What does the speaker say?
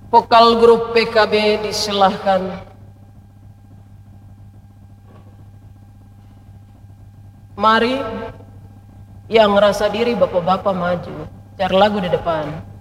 Vokal grup PKB disilahkan. Mari yang ngerasa diri bapak-bapak maju, cari lagu di depan.